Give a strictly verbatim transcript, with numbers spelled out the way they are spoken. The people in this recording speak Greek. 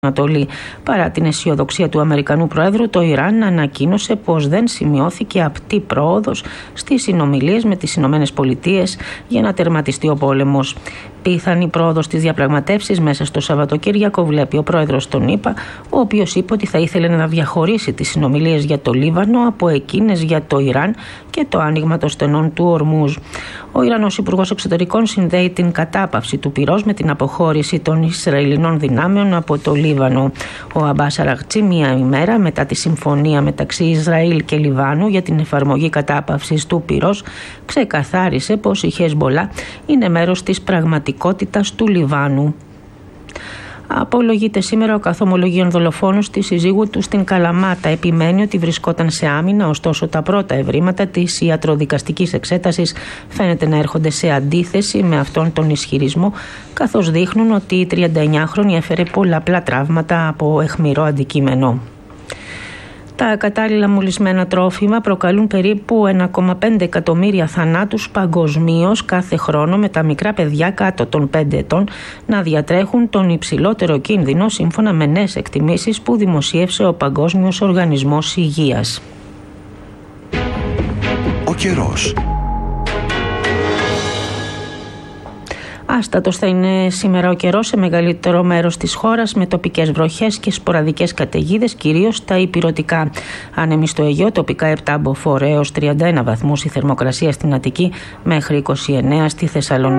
Ανατολή. Παρά την αισιοδοξία του Αμερικανού Προέδρου, το Ιράν ανακοίνωσε πως δεν σημειώθηκε απτή πρόοδος στις συνομιλίες με τις Ηνωμένες Πολιτείες για να τερματιστεί ο πόλεμος. Πιθανή πρόοδος στις διαπραγματεύσεις μέσα στο Σαββατοκύριακο βλέπει ο πρόεδρος των ΗΠΑ, ο οποίος είπε ότι θα ήθελε να διαχωρίσει τις συνομιλίες για το Λίβανο από εκείνες για το Ιράν και το άνοιγμα των στενών του Ορμούζ. Ο Ιρανός Υπουργός Εξωτερικών συνδέει την κατάπαυση του πυρός με την αποχώρηση των Ισραηλινών δυνάμεων από το Λίβανο. Ο Αμπάς Αραγτσί, μία ημέρα μετά τη συμφωνία μεταξύ Ισραήλ και Λιβάνου για την εφαρμογή κατάπαυσης του πυρός, ξεκαθάρισε πως η Χεσμπολά είναι μέρος της πραγματικότητας του Λιβάνου. Απολογείται σήμερα ο καθομολογίων δολοφόνος της συζύγου του στην Καλαμάτα. Επιμένει ότι βρισκόταν σε άμυνα, ωστόσο τα πρώτα ευρήματα της ιατροδικαστικής εξέτασης φαίνεται να έρχονται σε αντίθεση με αυτόν τον ισχυρισμό, καθώς δείχνουν ότι η τριανταεννιάχρονη έφερε πολλαπλά τραύματα από αιχμηρό αντικείμενο. Τα κατάλληλα μολυσμένα τρόφιμα προκαλούν περίπου ένα κόμμα πέντε εκατομμύρια θανάτους παγκοσμίως κάθε χρόνο, με τα μικρά παιδιά κάτω των πέντε ετών να διατρέχουν τον υψηλότερο κίνδυνο, σύμφωνα με νέες εκτιμήσεις που δημοσίευσε ο Παγκόσμιος Οργανισμός Υγείας. Ο καιρός. Άστατος θα είναι σήμερα ο καιρός σε μεγαλύτερο μέρος της χώρας, με τοπικές βροχές και σποραδικές καταιγίδες, κυρίως στα ηπειρωτικά. Άνεμοι στο Αιγαίο, τοπικά επτά μποφόρ έως τριάντα ένα βαθμούς η θερμοκρασία στην Αττική, μέχρι είκοσι εννέα στη Θεσσαλονίκη.